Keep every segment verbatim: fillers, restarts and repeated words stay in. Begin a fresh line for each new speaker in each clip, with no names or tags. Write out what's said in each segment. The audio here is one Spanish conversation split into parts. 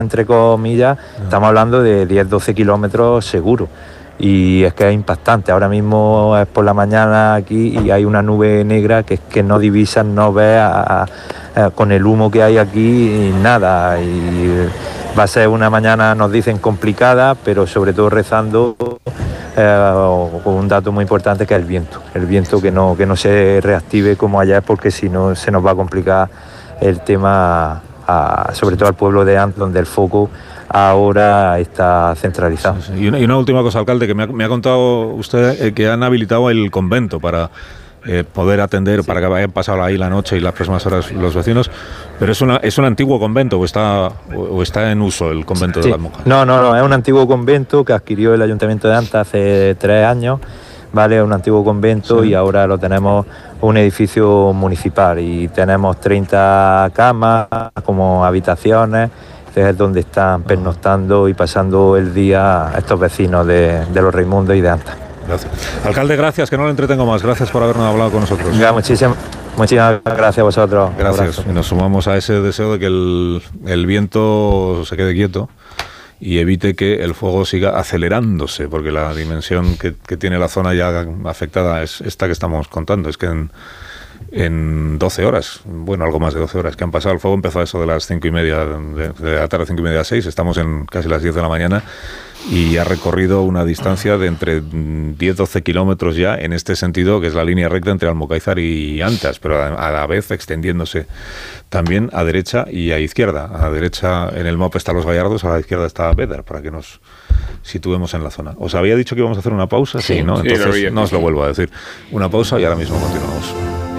entre comillas, estamos hablando de diez doce kilómetros seguro. Y es que es impactante. Ahora mismo es por la mañana aquí y hay una nube negra que es que no divisas, no ves a, a, a, con el humo que hay aquí nada. Y va a ser una mañana, nos dicen, complicada, pero sobre todo rezando eh, con un dato muy importante que es el viento. El viento que no, que no se reactive como ayer, porque si no se nos va a complicar el tema, a, sobre todo al pueblo de Ant, donde el foco ahora está centralizado.
Sí, sí. Y, una, y una última cosa, alcalde, que me ha, me ha contado usted eh, que han habilitado el convento para eh, poder atender, sí, para que vayan pasado ahí la noche y las próximas horas los vecinos, pero es, una, es un antiguo convento o está, o, o está en uso el convento, sí, de las monjas.
No, no, no, es un antiguo convento que adquirió el Ayuntamiento de Anta hace tres años, ¿vale? Es un antiguo convento, sí, y ahora lo tenemos un edificio municipal y tenemos treinta camas como habitaciones. Es donde están pernoctando y pasando el día estos vecinos de, de Los Raimundos y de Anta.
Gracias. Alcalde, gracias, que no lo entretengo más. Gracias por habernos hablado con nosotros.
Ya, muchísimas, muchísimas gracias a vosotros.
Gracias. Y nos sumamos a ese deseo de que el, el viento se quede quieto y evite que el fuego siga acelerándose, porque la dimensión que, que tiene la zona ya afectada es esta que estamos contando. Es que en... en doce horas, bueno, algo más de doce horas que han pasado. El fuego empezó a eso de las cinco y media de, de la tarde, cinco y media a seis, estamos en casi las diez de la mañana y ha recorrido una distancia de entre diez doce kilómetros ya en este sentido, que es la línea recta entre Almocáizar y Antas, pero a, a la vez extendiéndose también a derecha y a izquierda. A la derecha en el mapa está Los Gallardos, a la izquierda está Bédar, para que nos situemos en la zona. Os había dicho que íbamos a hacer una pausa, sí, sí, ¿no? Sí, entonces no os lo vuelvo a decir. Una pausa y ahora mismo continuamos.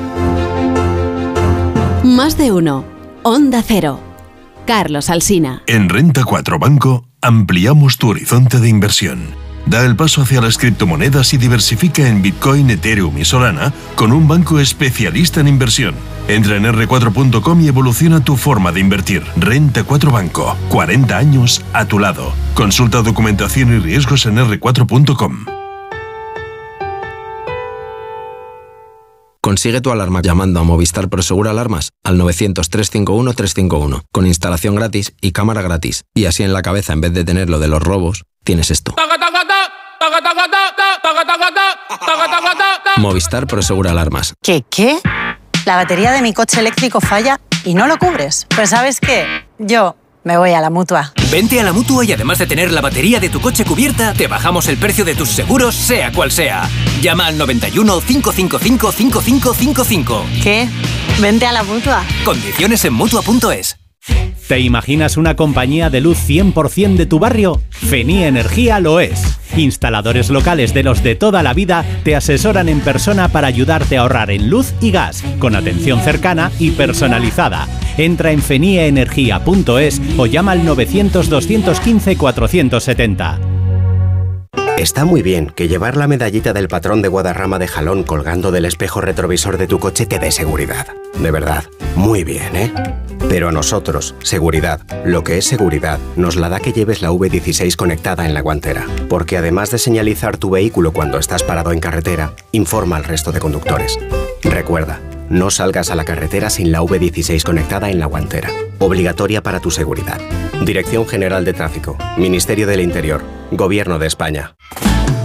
Más de uno. Onda Cero. Carlos Alsina.
En Renta cuatro Banco ampliamos tu horizonte de inversión. Da el paso hacia las criptomonedas y diversifica en Bitcoin, Ethereum y Solana con un banco especialista en inversión. Entra en erre cuatro punto com y evoluciona tu forma de invertir. Renta cuatro Banco. cuarenta años a tu lado. Consulta documentación y riesgos en erre cuatro punto com.
Consigue tu alarma llamando a Movistar Prosegur Alarmas al novecientos, trescientos cincuenta y uno, trescientos cincuenta y uno, con instalación gratis y cámara gratis. Y así en la cabeza, en vez de tener lo de los robos, tienes esto. Movistar Prosegur Alarmas.
¿Qué, qué? La batería de mi coche eléctrico falla y no lo cubres. Pues ¿sabes qué? Yo me voy a la Mutua.
Vente a la Mutua y además de tener la batería de tu coche cubierta, te bajamos el precio de tus seguros, sea cual sea. Llama al noventa y uno, cinco cinco cinco, cinco cinco cinco cinco.
¿Qué? Vente a la Mutua.
Condiciones en Mutua punto es.
¿Te imaginas una compañía de luz cien por ciento de tu barrio? Fenía Energía lo es. Instaladores locales de los de toda la vida te asesoran en persona para ayudarte a ahorrar en luz y gas, con atención cercana y personalizada. Entra en fenia energía punto es o llama al novecientos, doscientos quince, cuatrocientos setenta.
Está muy bien que llevar la medallita del patrón de Guadarrama de Jalón colgando del espejo retrovisor de tu coche te dé seguridad. De verdad, muy bien, ¿eh? Pero a nosotros, seguridad, lo que es seguridad, nos la da que lleves la uve dieciséis conectada en la guantera. Porque además de señalizar tu vehículo cuando estás parado en carretera, informa al resto de conductores. Recuerda, no salgas a la carretera sin la uve dieciséis conectada en la guantera. Obligatoria para tu seguridad. Dirección General de Tráfico, Ministerio del Interior, Gobierno de España.